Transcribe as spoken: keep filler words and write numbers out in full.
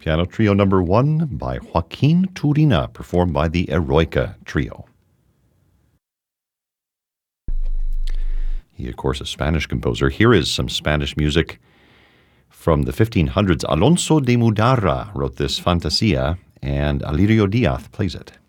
Piano Trio number one by Joaquin Turina, performed by the Eroica Trio. He, of course, is a Spanish composer. Here is some Spanish music from the fifteen hundreds. Alonso de Mudarra wrote this Fantasia, and Alirio Diaz plays it.